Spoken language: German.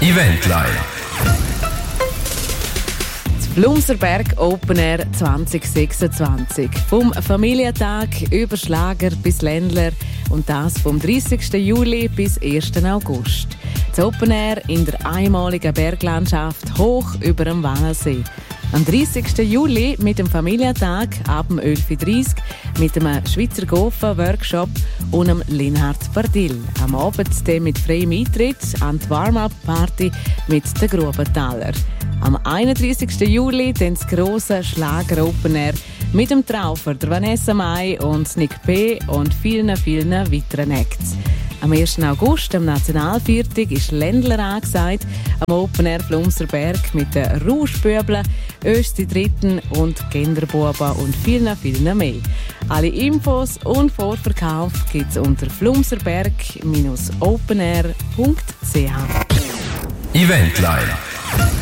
Eventline. Flumserberg Open Air 2026. Vom Familientag über Schlager bis Ländler und das vom 30. Juli bis 1. August. Das Open Air in der einmaligen Berglandschaft hoch über dem Wannsee. Am 30. Juli mit dem Familientag ab dem 11.30 Uhr mit dem Schweizer Gofen-Workshop und dem Linhard Bardil. Am Abend dann mit freiem Eintritt an die Warm-Up-Party mit den Grubenthaler. Am 31. Juli dann das grosse Schlager Open Air mit dem Traufer, der Vanessa Mai und Nick P. und vielen, vielen weiteren Acts. Am 1. August, am Nationalviertag, ist Ländler angesagt, am Open Air Flumserberg mit den Rauschbübeln, Östi Dritten und Genderbuben und vielen, vielen mehr. Alle Infos und Vorverkauf gibt es unter flumserberg-openair.ch. Eventline.